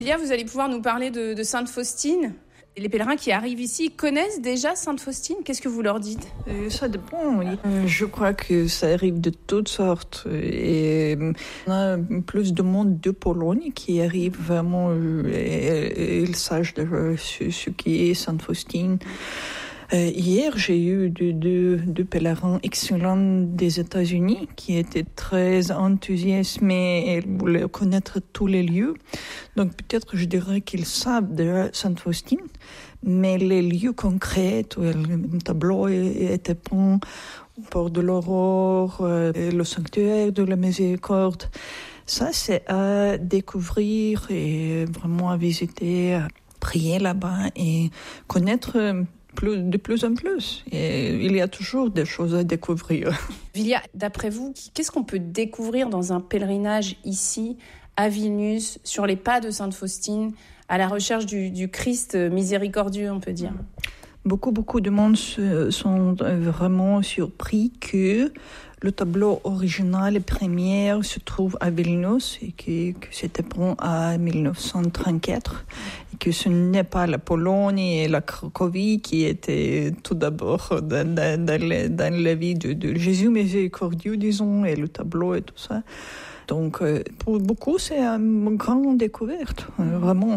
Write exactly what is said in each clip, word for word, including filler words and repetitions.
Lilia, vous allez pouvoir nous parler de, de Sainte Faustine. Les pèlerins qui arrivent ici connaissent déjà Sainte Faustine. Qu'est-ce que vous leur dites ? euh, Ça dépend, oui. Euh, je crois que ça arrive de toutes sortes. Et on a plus de monde de Pologne qui arrive vraiment euh, et, et ils savent déjà ce, ce qui est Sainte Faustine. Euh, hier, j'ai eu deux, deux, deux pèlerins excellents des États-Unis qui étaient très enthousiasmés et voulaient connaître tous les lieux. Donc peut-être je dirais qu'ils savent déjà Sainte Faustine, mais les lieux concrets, où le tableau était peint au port de l'Aurore, euh, le sanctuaire de la Miséricorde, ça c'est à découvrir et vraiment à visiter, à prier là-bas et connaître Plus, de plus en plus. Et il y a toujours des choses à découvrir. Lilia, d'après vous, qu'est-ce qu'on peut découvrir dans un pèlerinage ici, à Vilnius, sur les pas de Sainte Faustine, à la recherche du, du Christ miséricordieux, on peut dire ? Beaucoup, beaucoup de monde se, sont vraiment surpris que le tableau original et premier se trouve à Vilnius et que, que c'était peint en dix-neuf cent trente-quatre et que ce n'est pas la Pologne et la Cracovie qui étaient tout d'abord dans, dans, dans, la, dans la vie de, de Jésus miséricordieux, disons, et le tableau et tout ça. Donc, pour beaucoup, c'est une grande découverte, vraiment.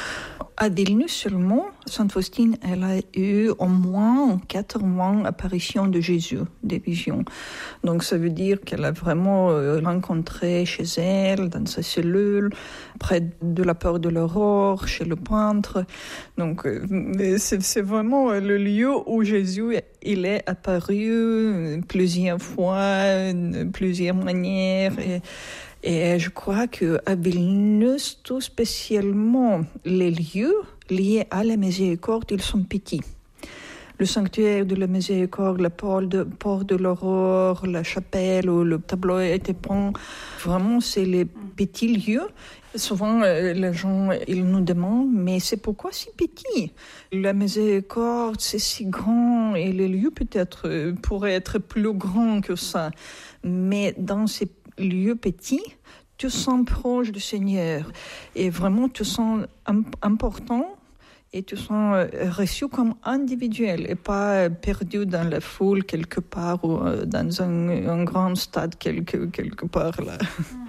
À Vilnius seulement, Sainte Faustine, elle a eu au moins quatre-vingts apparitions de Jésus, des visions. Donc ça veut dire qu'elle a vraiment rencontré chez elle, dans sa cellule, près de la porte de l'Aurore, chez le peintre. Donc c'est, c'est vraiment le lieu où Jésus il est apparu plusieurs fois, de plusieurs manières. Et, Et je crois qu'à Vilnius, tout spécialement, les lieux liés à la miséricorde, ils sont petits. Le sanctuaire de la miséricorde, le port de, port de l'Aurore, la chapelle où le tableau a été peint, vraiment, c'est les petits lieux. Souvent, les gens, ils nous demandent, mais c'est pourquoi si petit ? La miséricorde, c'est si grand, et les lieux peut-être pourraient être plus grands que ça. Mais dans ces lieu petit, tu sens proche du Seigneur et vraiment tu sens important et tu sens reçu comme individuel et pas perdu dans la foule quelque part ou dans un, un grand stade quelque, quelque part là.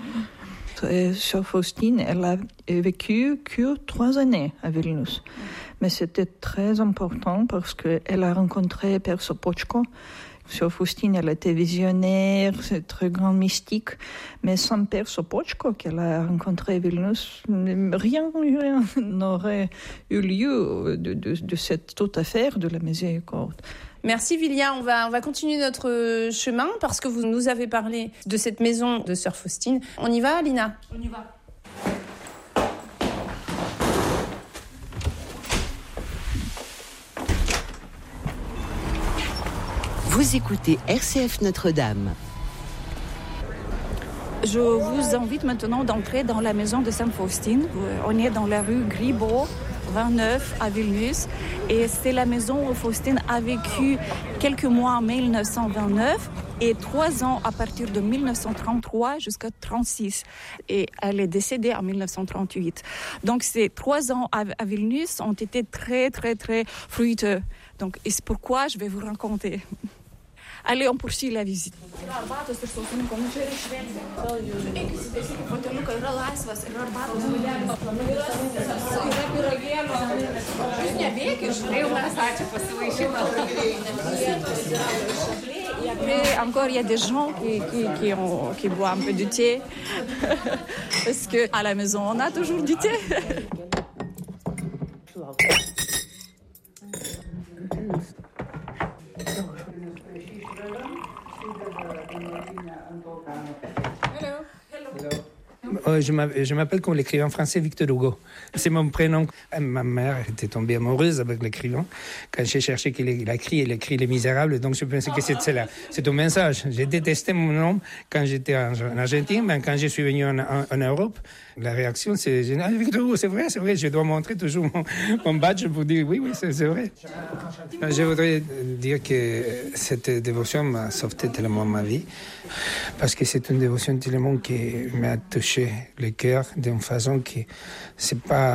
Mm-hmm. Sœur Faustine, elle a vécu que trois années à Vilnius, mais c'était très important parce qu'elle a rencontré Père Sopoćko. Sœur Faustine, elle était visionnaire, c'est très grand mystique, mais sans Père Sopoćko qu'elle a rencontré à Vilnius, rien, rien n'aurait eu lieu de, de, de cette toute affaire de la miséricorde. Merci Lilia, on va, on va continuer notre chemin parce que vous nous avez parlé de cette maison de Sœur Faustine. On y va, Lina ? On y va. Vous écoutez R C F Notre-Dame. Je vous invite maintenant d'entrer dans la maison de Sainte Faustine. On est dans la rue Gribaud, vingt-neuf à Vilnius. Et c'est la maison où Faustine a vécu quelques mois en dix-neuf cent vingt-neuf et trois ans à partir de dix-neuf cent trente-trois jusqu'à trente-six. Et elle est décédée en dix-neuf cent trente-huit. Donc ces trois ans à Vilnius ont été très, très, très fructueux. Donc, et c'est pourquoi je vais vous raconter. Allez, on poursuit la visite. Et après, encore, il y a des gens qui, qui, qui, ont, qui boivent un peu de thé. Parce qu'à la maison, on a toujours du thé. Euh, je, je m'appelle comme l'écrivain français Victor Hugo. C'est mon prénom. Ma mère était tombée amoureuse avec l'écrivain. Quand j'ai cherché qu'il il a écrit, il a écrit Les Misérables, donc je pensais que c'était là. C'est un message. J'ai détesté mon nom quand j'étais en, en Argentine, mais quand je suis venu en, en, en Europe, la réaction c'est ah, Victor Hugo, c'est vrai, c'est vrai. Je dois montrer toujours mon, mon badge pour dire oui, oui, c'est, c'est vrai. Je voudrais dire que cette dévotion m'a sauvé tellement ma vie, parce que c'est une dévotion tellement qui m'a touché le cœur d'une façon qui c'est pas